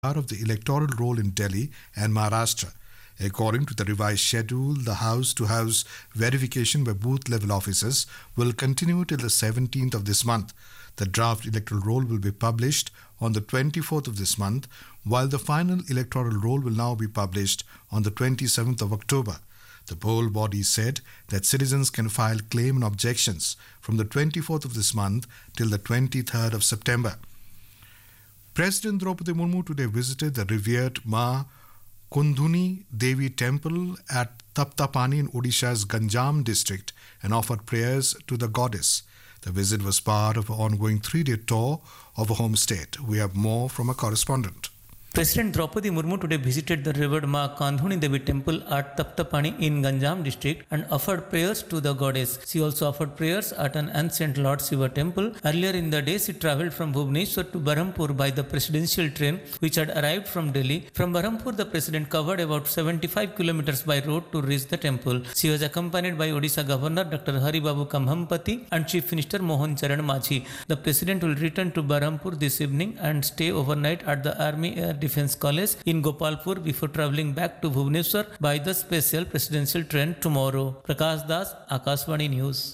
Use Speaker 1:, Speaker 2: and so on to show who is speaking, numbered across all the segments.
Speaker 1: part of the electoral roll in Delhi and Maharashtra. According to the revised schedule, the house-to-house verification by booth-level officers will continue till the 17th of this month. The draft electoral roll will be published on the 24th of this month, while the final electoral roll will now be published on the 27th of October. The poll body said that citizens can file claim and objections from the 24th of this month till the 23rd of September. President Draupadi Murmu today visited the revered Ma Kundhuni Devi temple at Taptapani in Odisha's Ganjam district and offered prayers to the goddess. The visit was part of an ongoing 3-day tour of a home state. We have more from a correspondent.
Speaker 2: President Draupadi Murmu today visited the revered Ma Kandhuni Devi temple at Taptapani in Ganjam district and offered prayers to the goddess. She also offered prayers at an ancient Lord Shiva temple. Earlier in the day, she travelled from Bhubaneswar to Berhampur by the presidential train which had arrived from Delhi. From Berhampur, the president covered about 75 kilometers by road to reach the temple. She was accompanied by Odisha Governor Dr. Haribabu Kambhampati and Chief Minister Mohan Charan Majhi. The president will return to Berhampur this evening and stay overnight at the Army Air Defence College in Gopalpur before travelling back to Bhubaneswar by the special presidential train tomorrow. Prakash Das, Akashvani News.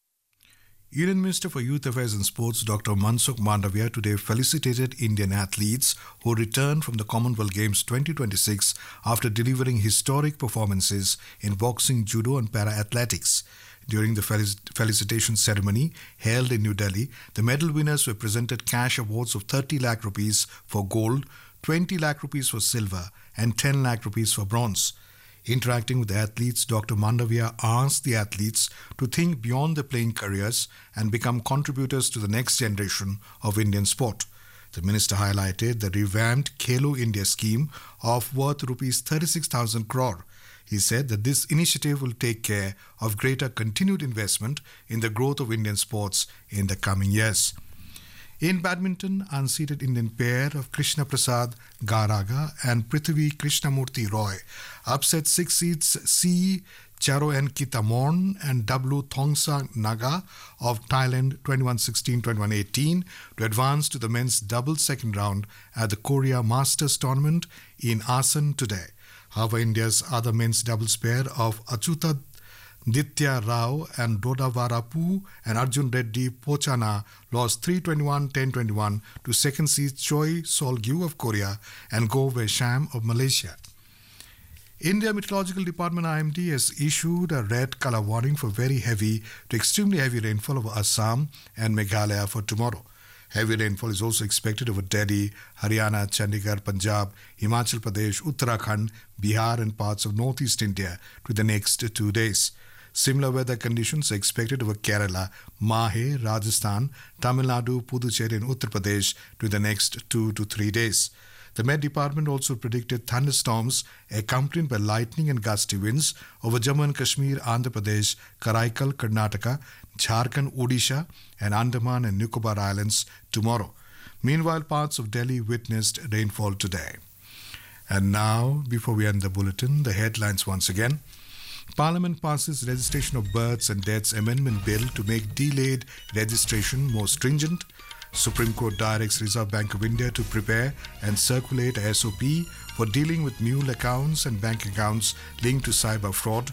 Speaker 1: Union Minister for Youth Affairs and Sports Dr. Mansukh Mandavia today felicitated Indian athletes who returned from the Commonwealth Games 2026 after delivering historic performances in boxing, judo and para-athletics. During the felicitation ceremony held in New Delhi, the medal winners were presented cash awards of 30 lakh rupees for gold, 20 lakh rupees for silver and 10 lakh rupees for bronze. Interacting with the athletes, Dr. Mandavia asked the athletes to think beyond their playing careers and become contributors to the next generation of Indian sport. The minister highlighted the revamped Khelo India scheme of worth rupees 36,000 crore. He said that this initiative will take care of greater continued investment in the growth of Indian sports in the coming years. In badminton, unseeded Indian pair of Krishna Prasad Garaga and Prithvi Krishnamurti Roy upset 6 seeds C. Charoen Kitamorn and W. Thongsa Naga of Thailand 21-16, 21-18 to advance to the men's doubles second round at the Korea Masters tournament in Asan today. However, India's other men's doubles pair of Achuta Ditya Rao and Dodavarapu and Arjun Reddy Pochana lost 3-21, 10-21 to second seed Choi Sol-gyu of Korea and Go Wei-sham of Malaysia. India Meteorological Department IMD has issued a red color warning for very heavy to extremely heavy rainfall over Assam and Meghalaya for tomorrow. Heavy rainfall is also expected over Delhi, Haryana, Chandigarh, Punjab, Himachal Pradesh, Uttarakhand, Bihar and parts of northeast India to the next 2 days. Similar weather conditions are expected over Kerala, Mahe, Rajasthan, Tamil Nadu, Puducherry and Uttar Pradesh to the next 2 to 3 days. The Met Department also predicted thunderstorms accompanied by lightning and gusty winds over Jammu and Kashmir, Andhra Pradesh, Karaikal, Karnataka, Jharkhand, Odisha and Andaman and Nicobar Islands tomorrow. Meanwhile, parts of Delhi witnessed rainfall today. And now, before we end the bulletin, the headlines once again. Parliament passes Registration of Births and Deaths Amendment Bill to make delayed registration more stringent. Supreme Court directs Reserve Bank of India to prepare and circulate a SOP for dealing with mule accounts and bank accounts linked to cyber fraud.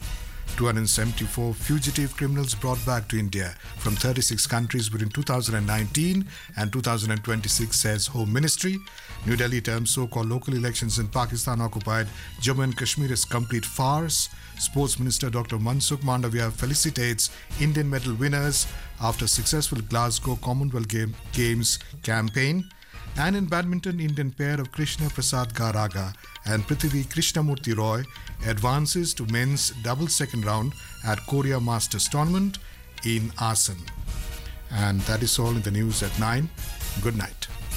Speaker 1: 274 fugitive criminals brought back to India from 36 countries between 2019 and 2026, says Home Ministry. New Delhi terms so-called local elections in Pakistan-occupied Jammu and Kashmir is complete farce. Sports Minister Dr. Mansukh Mandavia felicitates Indian medal winners after successful Glasgow Commonwealth Games campaign. And in badminton, Indian pair of Krishna Prasad Garaga and Prithvi Krishnamurti Roy advances to men's doubles second round at Korea Masters tournament in Asan. And that is all in the news at 9. Good night.